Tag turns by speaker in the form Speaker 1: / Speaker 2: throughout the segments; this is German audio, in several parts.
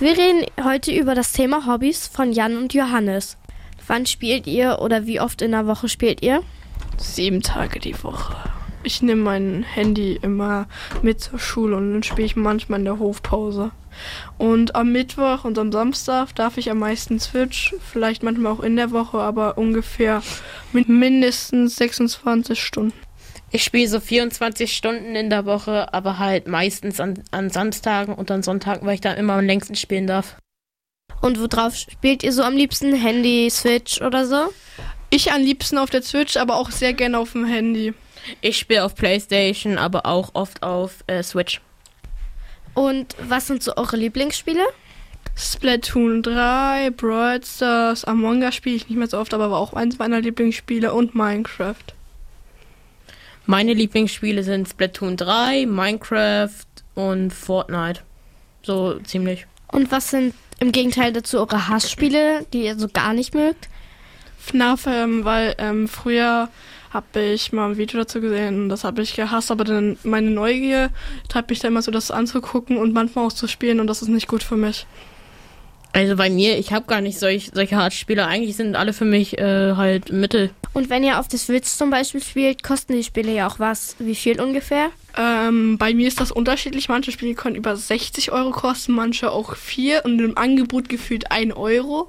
Speaker 1: Wir reden heute über das Thema Hobbys von Jan und Johannes. Wann spielt ihr oder wie oft in der Woche spielt ihr?
Speaker 2: 7 Tage die Woche. Ich nehme mein Handy immer mit zur Schule und dann spiele ich manchmal in der Hofpause. Und am Mittwoch und am Samstag darf ich am meisten Switch, vielleicht manchmal auch in der Woche, aber ungefähr mit mindestens 26 Stunden.
Speaker 3: Ich spiele so 24 Stunden in der Woche, aber halt meistens an Samstagen und an Sonntagen, weil ich da immer am längsten spielen darf.
Speaker 1: Und worauf spielt ihr so am liebsten? Handy, Switch oder so?
Speaker 2: Ich am liebsten auf der Switch, aber auch sehr gerne auf dem Handy.
Speaker 3: Ich spiele auf PlayStation, aber auch oft auf Switch.
Speaker 1: Und was sind so eure Lieblingsspiele?
Speaker 2: Splatoon 3, Brawl Stars, Among Us spiele ich nicht mehr so oft, aber war auch eins meiner Lieblingsspiele und Minecraft.
Speaker 3: Meine Lieblingsspiele sind Splatoon 3, Minecraft und Fortnite. So ziemlich.
Speaker 1: Und was sind im Gegenteil dazu eure Hassspiele, die ihr so gar nicht mögt?
Speaker 2: FNAF, weil früher habe ich mal ein Video dazu gesehen und das habe ich gehasst, aber dann meine Neugier treibt mich da immer so, das anzugucken und manchmal auch zu spielen und das ist nicht gut für mich.
Speaker 3: Also bei mir, ich habe gar nicht solche Hassspiele. Eigentlich sind alle für mich halt Mittel.
Speaker 1: Und wenn ihr auf der Switch zum Beispiel spielt, kosten die Spiele ja auch was. Wie viel ungefähr?
Speaker 2: Bei mir ist das unterschiedlich. Manche Spiele können über 60 Euro kosten, manche auch 4 und im Angebot gefühlt 1 Euro.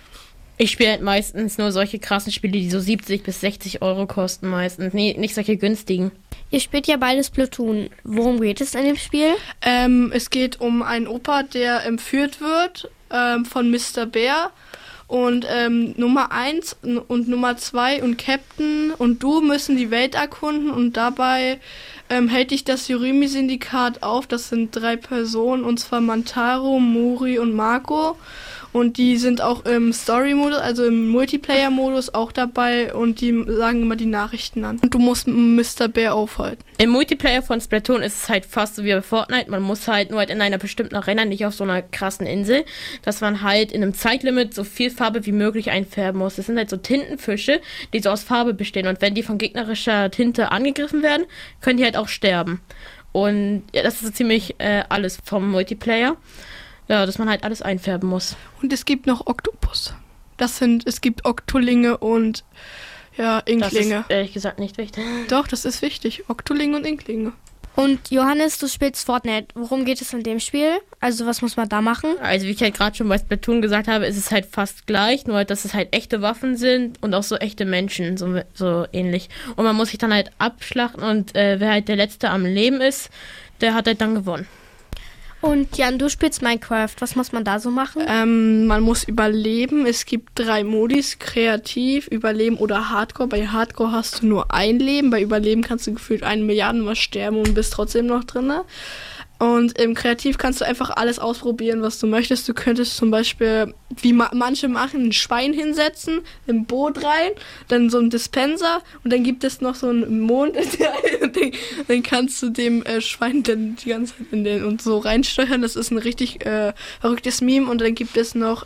Speaker 3: Ich spiele halt meistens nur solche krassen Spiele, die so 70 bis 60 Euro kosten meistens. Nee, nicht solche günstigen.
Speaker 1: Ihr spielt ja beides Splatoon. Worum geht es in dem Spiel?
Speaker 2: Es geht um einen Opa, der entführt wird von Mr. Bear. Und Nummer 1 und Nummer 2 und Captain und du müssen die Welt erkunden und dabei hält dich das Yurimi-Syndikat auf. Das sind 3 Personen, und zwar Mantaro, Muri und Marco. Und die sind auch im Story-Modus, also im Multiplayer-Modus auch dabei und die sagen immer die Nachrichten an. Und du musst Mr. Bear aufhalten.
Speaker 3: Im Multiplayer von Splatoon ist es halt fast so wie bei Fortnite. Man muss halt nur halt in einer bestimmten Arena, nicht auf so einer krassen Insel, dass man halt in einem Zeitlimit so viel Farbe wie möglich einfärben muss. Das sind halt so Tintenfische, die so aus Farbe bestehen. Und wenn die von gegnerischer Tinte angegriffen werden, können die halt auch sterben. Und ja, das ist so ziemlich alles vom Multiplayer. Ja, dass man halt alles einfärben muss.
Speaker 2: Und es gibt noch Oktopus. Es gibt Oktolinge und ja, Inklinge.
Speaker 3: Das ist ehrlich gesagt nicht wichtig.
Speaker 2: Doch, das ist wichtig. Oktolinge und Inklinge.
Speaker 1: Und Johannes, du spielst Fortnite. Worum geht es in dem Spiel? Also was muss man da machen?
Speaker 3: Also wie ich halt gerade schon bei Splatoon gesagt habe, ist es halt fast gleich, nur halt, dass es halt echte Waffen sind und auch so echte Menschen, so ähnlich. Und man muss sich dann halt abschlachten und wer halt der Letzte am Leben ist, der hat halt dann gewonnen.
Speaker 1: Und Jan, du spielst Minecraft. Was muss man da so machen?
Speaker 2: Man muss überleben. Es gibt 3 Modis, kreativ, Überleben oder Hardcore. Bei Hardcore hast du nur ein Leben. Bei Überleben kannst du gefühlt 1 Milliarden Mal sterben und bist trotzdem noch drin. Und im Kreativ kannst du einfach alles ausprobieren, was du möchtest. Du könntest zum Beispiel, wie manche machen, ein Schwein hinsetzen, im Boot rein, dann so ein Dispenser und dann gibt es noch so einen Mond, dann kannst du dem Schwein dann die ganze Zeit in den und so reinsteuern. Das ist ein richtig verrücktes Meme. Und dann gibt es noch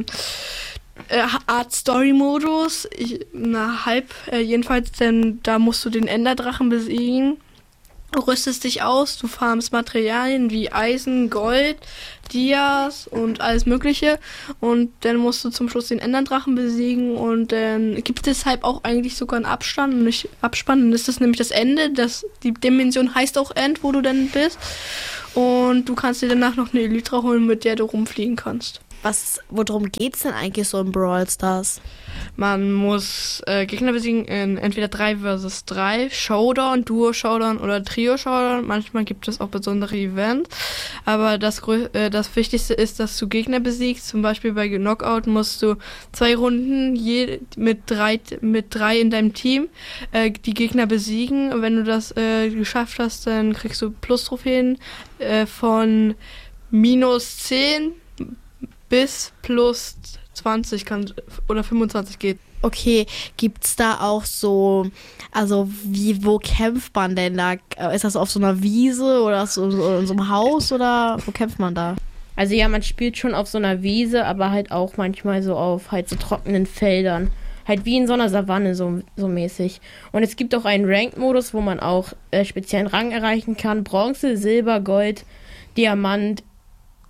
Speaker 2: Art Story Modus, jedenfalls, denn da musst du den Enderdrachen besiegen. Du rüstest dich aus, du farmst Materialien wie Eisen, Gold, Dias und alles Mögliche und dann musst du zum Schluss den Enderdrachen besiegen und dann gibt es halt auch eigentlich sogar einen Abstand und nicht Abspann, dann ist das nämlich das Ende, die Dimension heißt auch End, wo du dann bist und du kannst dir danach noch eine Elytra holen, mit der du rumfliegen kannst.
Speaker 4: Worum geht's denn eigentlich so in Brawl Stars?
Speaker 2: Man muss Gegner besiegen in entweder 3 vs 3, Showdown, Duo-Showdown oder Trio-Showdown. Manchmal gibt es auch besondere Events. Aber das Wichtigste ist, dass du Gegner besiegst. Zum Beispiel bei Knockout musst du 2 Runden mit drei in deinem Team die Gegner besiegen. Und wenn du das geschafft hast, dann kriegst du Plus-Trophäen von -10 bis plus 20 oder 25 geht.
Speaker 4: Okay, gibt's da auch so, also wo kämpft man denn da? Ist das auf so einer Wiese oder so in so einem Haus oder wo kämpft man da?
Speaker 3: Also ja, man spielt schon auf so einer Wiese, aber halt auch manchmal so auf halt so trockenen Feldern. Halt wie in so einer Savanne so mäßig. Und es gibt auch einen Ranked-Modus, wo man auch speziellen Rang erreichen kann. Bronze, Silber, Gold, Diamant,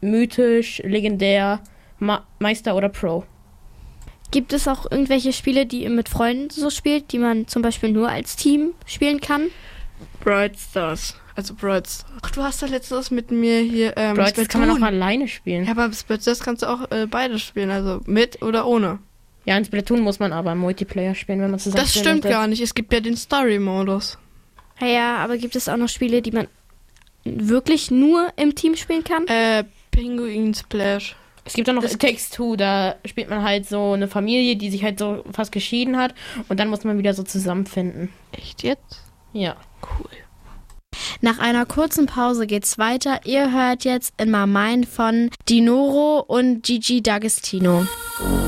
Speaker 3: mythisch, legendär, Meister oder Pro.
Speaker 1: Gibt es auch irgendwelche Spiele, die ihr mit Freunden so spielt, die man zum Beispiel nur als Team spielen kann?
Speaker 2: Bright Stars. Also Bright Stars. Ach, du hast ja letztens mit mir hier
Speaker 3: Bright Stars kann man auch alleine spielen.
Speaker 2: Ja, aber das kannst du auch beide spielen, also mit oder ohne.
Speaker 3: Ja, in Splatoon muss man aber im Multiplayer spielen, wenn man zusammen
Speaker 2: Das stimmt gar nicht. Es gibt ja den Story-Modus.
Speaker 1: Ja, aber gibt es auch noch Spiele, die man wirklich nur im Team spielen kann?
Speaker 2: Penguin Splash.
Speaker 3: Es gibt auch noch It Takes Two, da spielt man halt so eine Familie, die sich halt so fast geschieden hat und dann muss man wieder so zusammenfinden.
Speaker 2: Echt jetzt?
Speaker 3: Ja.
Speaker 2: Cool.
Speaker 4: Nach einer kurzen Pause geht's weiter. Ihr hört jetzt In My Mind von Dinoro und Gigi D'Agostino.